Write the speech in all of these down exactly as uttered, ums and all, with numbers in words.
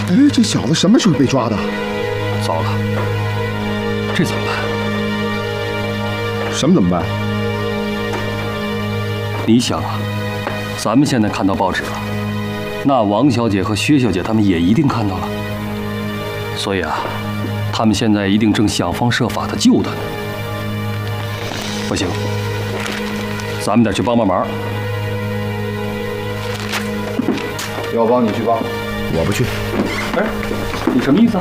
哎，这小子什么时候被抓的？ 糟了，这怎么办？ 什么怎么办？ 你想啊，咱们现在看到报纸了，那王小姐和薛小姐他们也一定看到了，所以啊，他们现在一定正想方设法的救他呢。不行，咱们得去帮帮忙。 要帮你去帮，我不去。 哎，你什么意思啊？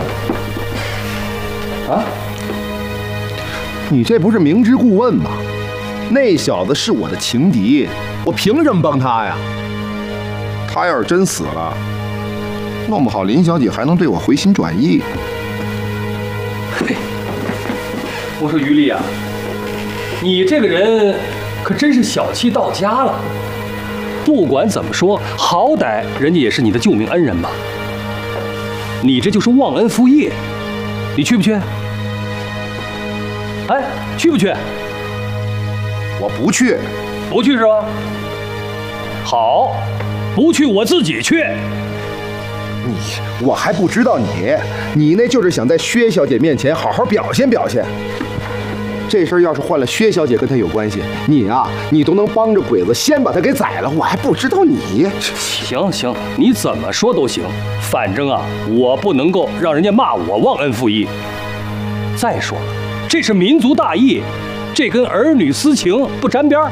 啊？ 你这不是明知故问吗？那小子是我的情敌，我凭什么帮他呀？他要是真死了，弄不好林小姐还能对我回心转意。 嘿，我说于丽啊，你这个人可真是小气到家了。不管怎么说，好歹人家也是你的救命恩人吧。你这就是忘恩负义，你去不去？哎，去不去？ 我不去， 不去是吧？好，不去我自己去。 你我还不知道你，你那就是想在薛小姐面前好好表现表现。这事儿要是换了薛小姐跟她有关系，你啊，你都能帮着鬼子先把她给宰了，我还不知道你。 行行，你怎么说都行，反正啊，我不能够让人家骂我忘恩负义。再说了，这是民族大义，这跟儿女私情不沾边儿。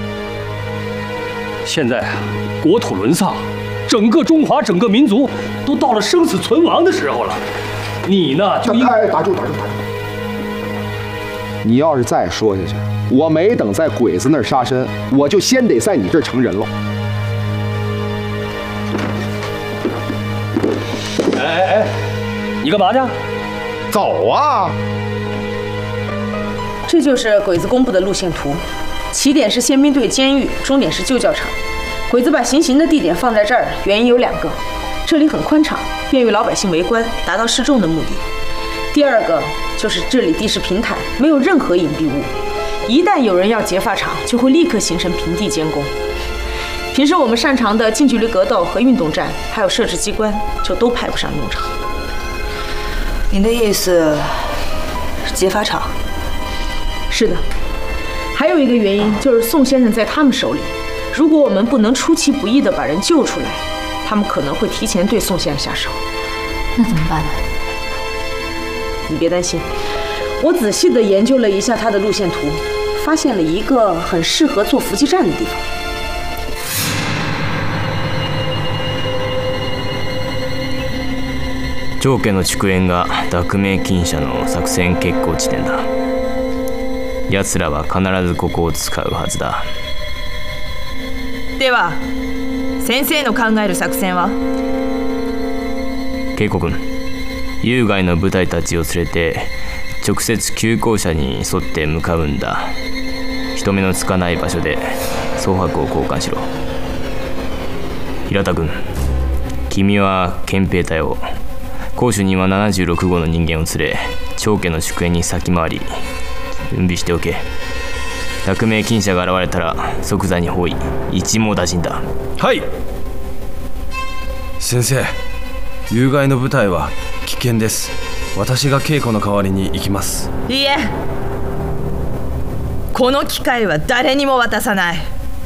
现在啊，国土沦丧，整个中华，整个民族都到了生死存亡的时候了。你呢，就应哎，打住打住打住！你要是再说下去，我没等在鬼子那儿杀身，我就先得在你这儿成人了。 哎哎哎，你干嘛去？ 走啊！ 这就是鬼子公布的路线图，起点是宪兵队监狱，终点是旧教场。鬼子把行刑的地点放在这儿，原因有两个：这里很宽敞，便于老百姓围观，达到示众的目的；第二个就是这里地势平坦，没有任何隐蔽物，一旦有人要劫法场，就会立刻形成平地监工。平时我们擅长的近距离格斗和运动战，还有设置机关，就都派不上用场。 您的意思是劫法场？ 是的，还有一个原因就是宋先生在他们手里，如果我们不能出其不意地把人救出来，他们可能会提前对宋先生下手。 那怎么办呢？ 你别担心，我仔细地研究了一下他的路线图，发现了一个很适合做伏击战的地方。 長家の竹園が奪命禁者の作戦決行地点だ。奴らは必ずここを使うはずだ。 では先生の考える作戦は？ 恵子君、有害の部隊たちを連れて直接急行車に沿って向かうんだ。人目のつかない場所で総白を交換しろ。平田君、君は憲兵隊を、攻守にはななじゅうろく号の人間を連れ長家の宿営に先回り、準備しておけ。奪命禁者が現れたら即座に包囲、一網打尽だ。 はい。先生、有害の部隊は危険です。私が稽古の代わりに行きます。 いいえ、この機会は誰にも渡さない。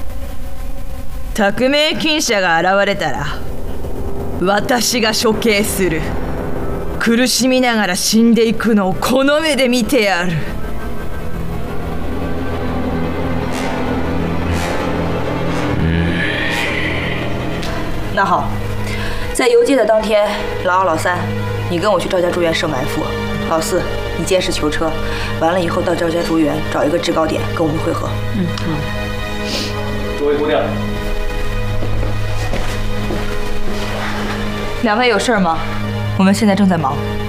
奪命禁者が現れたら私が処刑する。苦しみながら死んでいくのをこの目で見てやる。 那好，在游街的当天，老二、老三，你跟我去赵家竹园设埋伏；老四，你监视囚车。完了以后到赵家竹园找一个制高点跟我们会合。 嗯，好。 诸位姑娘， 两位有事吗？我们现在正在忙。